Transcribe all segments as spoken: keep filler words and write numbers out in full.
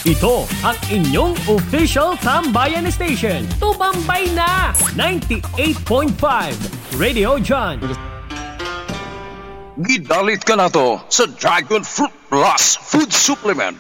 Ito ang inyong official Tambayan Station. Tumambay na! ninety-eight point five Radio John. Gidalit ka na to sa Dragon Fruit Plus Food Supplement.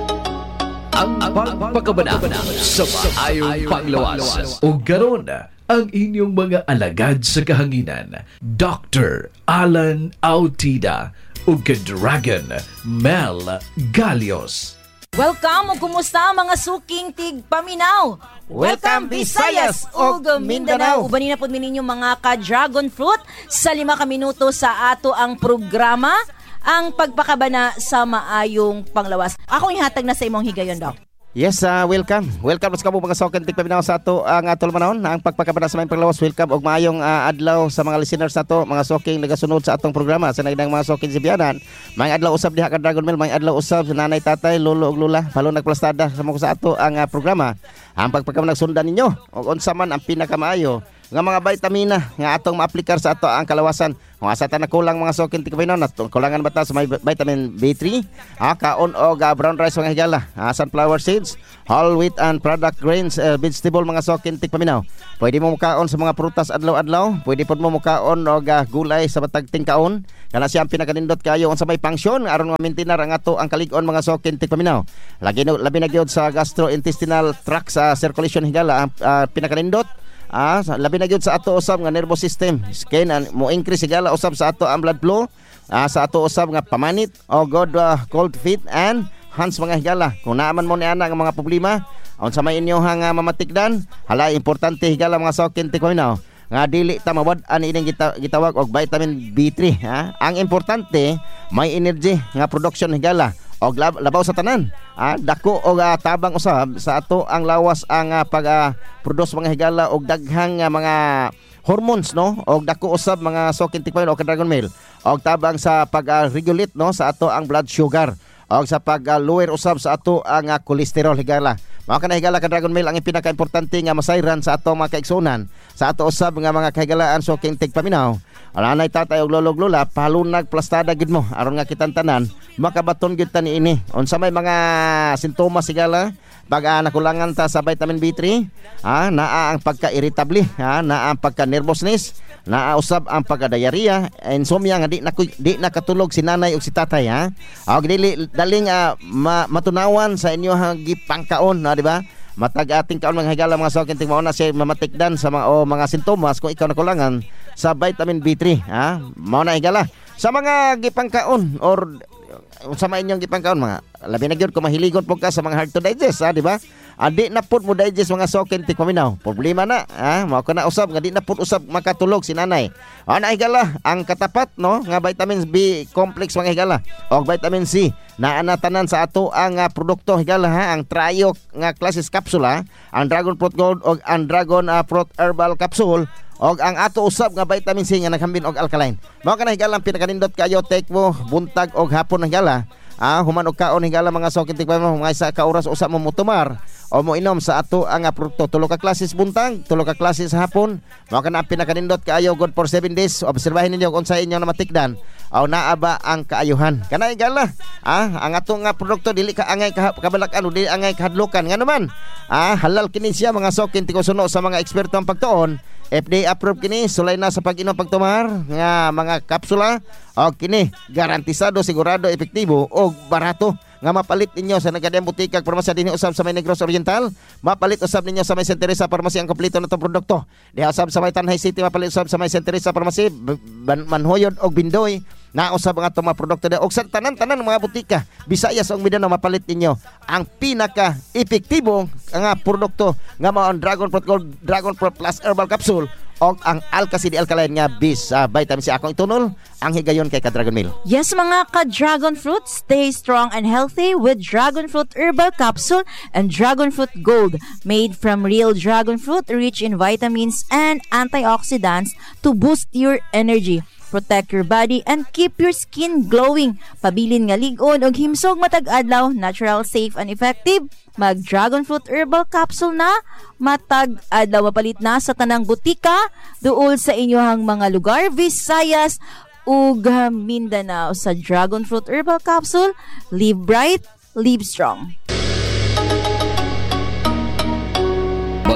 Ang pagpakabana sa maayong panglawas. O garon ang inyong mga alagad sa kahanginan. Doctor Alan Autida o Dragon Mel Galios. Welcome o kumusta mga suking tig paminaw. Welcome Visayas o Mindanao. Ubanin na po ninyo mga ka-dragon fruit sa lima ka minuto sa ato ang programa, ang pagpakabana sa maayong panglawas. Ako ihatag na sa imong higayon, Doc. Yes, uh, welcome. Welcome sa kamo mga soken tig paminaw sa ato ang atol manahon ang pagpakabana sa maayong panglawas. Welcome og maayong uh, adlaw sa mga listeners nato, mga soking nagasunod sa atong programa sa nagdang mga soking sibiyanan. May adlaw usab diha ka Dragon Mail, may adlaw usab sa nanay, tatay, lolo ug lola, palo nagplastada sa mga sa ato ang uh, programa. Ang pagpakabana sundan ninyo og unsa man ang pinakamaayo nga mga vitamina nga atong maaplikar sa ato ang kalawasan. Kung asa ta na kulang mga sokin tig paminaw na kulangan bata sa may vitamin B three, ah, kaon og uh, brown rice mga higala, ah, sunflower seeds, whole wheat and product grains, uh, vegetable mga sokin tig paminaw. Pwede mo mukaon sa mga prutas adlaw-adlaw, pwede pod mo mukaon og uh, gulay sa batag tingkaon. Kana siya ang pinakanindot kayo unsa may function aron ma-maintain ang ato ang kalig-on mga sokin tig paminaw. Lagi no labi na gyud sa gastrointestinal tract sa circulation higala ang uh, pinakanindot. Ah, labi na gyud sa ato usab nga nervous system, skin and mo increase sigala usab sa ato ang blood flow, ah, sa ato usab nga pamanit o good uh, cold feet and hands mga higala. Kung naaman mo ni ana nga mga problema unsa may inyo nga mamatikdan, hala importante higala mga sokin tig paminaw nga dili ta mawad-an ining gita, gitawag og vitamin B three, ha. Ang importante may energy nga production higala og lab, labaw sa tanan, ah, dako og uh, tabang usab sa ato ang lawas ang uh, pag uh, produce mga higala og daghang uh, mga hormones, no, og dako usab mga sokin tig paminaw o Dragon Mail og tabang sa pag uh, regulate, no, sa ato ang blood sugar og sa pag uh, lower usab sa ato ang uh, cholesterol higala. Mao kana higala ka Dragon Mail ang pinaka-importante nga masayran sa ato mga kaigsunan, sa ato usab nga mga kahigalaan soking tig paminaw. Alanay tatay og lolo lola palunag plastada gid mo aron nga kitang tanan makabaton gyud ta niini. Unsa may mga sintomas sigala pag uh, nakulangan ta sa vitamin B three, ha, naa ang pagka-irritable, ha, naa ang pagka-nervousness, naa usab ang pagka-diarrhea, insomnia nga di na di nakatulog si nanay ug si tatay, ha. Og dili daling uh, ma, matunawan sa inyo hang gipangkaon, na di ba? Matag ating kaon mga higala mga sokin ting mauna siya mamatikdan sa mga o mga sintomas kung ikaw nakulangan sa vitamin B three, ha. Mao na higala sa mga gipangkaon or sa mga inyong gipangkaon mga labi na gyud kung mahiligon po ka sa mga hard to digest, ha, di ba? Adi na pud mo digest mga sokin tig paminaw, problema na, ha. Mao kana usab nga di na pud usab makatulog si nanay. Ana higala ang katapat, no, nga vitamin B complex mga higala og vitamin C naa na tanan sa ato ang uh, produkto higala, ha, ang trio nga klases kapsula, ang Dragon Fruit Gold og ang Dragon uh, Fruit Herbal Capsule og ang ato usab nga vitamin C nga naghambin og alkaline. Mao kana higala ang pinakanindot kayo take mo buntag og hapon higala. Ah, human og kaon higala mga sokin tig paminaw mga isa ka oras usab mo mutumar o mo inom sa ato ang produkto. Tulo ka klases buntag, tulo ka klases hapon. Mao kana ang pinakanindot kaayo good for seven days. Obserbahin ninyo kung unsa inyo na matikdan aw naa ba ang kaayuhan. Kana higala, ah, ang ato nga produkto dili ka angay kabalak-an o dili angay kahadlokan. Nga naman, ah, halal kini siya mga sokin tig suno sa mga eksperto ang pagtuon. F D A approved kini, sulay na sa pag-inom pagtumar nga mga kapsula o kini garantisado, sigurado, epektibo o barato nga mapalit ninyo sa nagadiyang butika parmasya dinhi usab sa may Negros Oriental, mapalit usab ninyo sa may Saint Teresa Pharmacy ang kompleto natong produkto. Diha usab sa may Tanhay City, mapalit usab sa may Saint Teresa Pharmacy, Manhoyod og Bindoy na usab ang atong mga produkto og sa tanan-tanan mga butika Visayas ug Mindanao mapalit ninyo ang pinaka epektibo nga produkto nga mao ang Dragon Fruit Gold, Dragon Fruit Plus Herbal Capsule og ang Alka-C D Alkaline nga bis uh, vitamin C. Akong itunol ang higayon kay ka Dragon Mail. Yes mga ka Dragon Fruit, stay strong and healthy with Dragon Fruit Herbal Capsule and Dragon Fruit Gold, made from real dragon fruit, rich in vitamins and antioxidants to boost your energy, protect your body and keep your skin glowing. Pabilin nga lig-on og himsog matag adlaw, natural, safe and effective. Mag Dragon Fruit Herbal Capsule na matag adlaw, mapalit na sa tanang butika duol sa inyohang mga lugar Visayas ug Mindanao. Sa Dragon Fruit Herbal Capsule, live bright, live strong.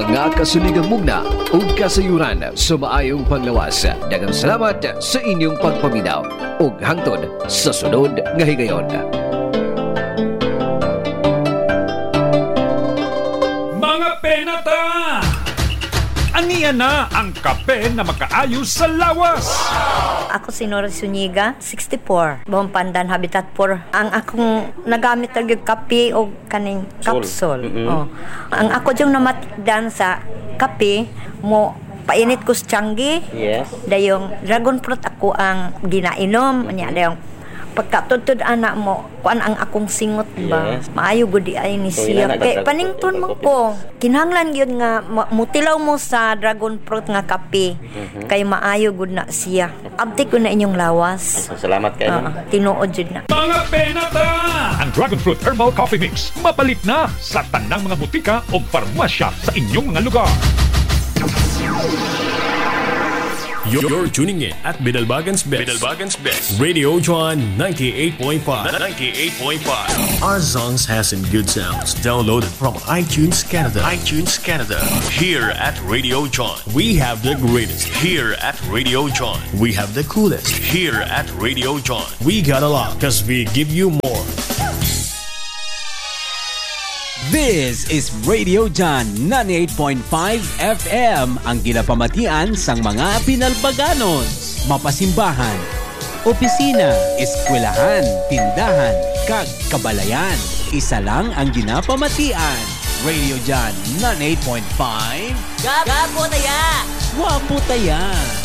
mga kasuligang mugna ug kasayuran sa maayong panglawas. Daghang salamat sa inyong pagpaminaw ug hangtod sa sunod nga higayon. Mga penata! Aniya na ang kape na makaayo sa lawas. Ako si Nora Zuniga, sixty-four. Buong Pandan, Habitat four. Ang akong nagamit talaga kape o kaning capsule. Mm-hmm. Oh. Ang ako yung namatdan sa kape mo painit ko sa tianggi. Yes. Dayong dragon fruit ako ang ginainom. Anya dayong pagkatutod anak mo, kuan ang akong singot ba? Yes. Maayo gud di ay ni So, siya. ina Kay nagdagdag- panington mo ko. Kinahanglan gyud nga ma- mutilaw mo sa dragon fruit nga kape. Mhm. Kay maayo gud na siya. Abti ko na inyong lawas. Salamat kayo. Uh, tinuod jud na. Mga penata! Ang Dragon Fruit Herbal Coffee Mix mapalit na sa tanang mga butika o farmasya sa inyong mga lugar. You're, you're tuning in at Bidalbagan's Best. Bidalbagan's Best. Radio John ninety-eight point five. ninety-eight point five. Our songs has some good sounds. Downloaded from iTunes Canada. iTunes Canada. Here at Radio John, we have the greatest. Here at Radio John, we have the coolest. Here at Radio John, we got a lot because we give you more. This is Radio John ninety-eight point five F M, ang ginapamatian sang mga Pinalbaganos. Mapasimbahan, opisina, eskwelahan, tindahan, kag kabalayan. Isa lang ang ginapamatian. Radio John ninety-eight point five. Gapo taya! Wapo taya!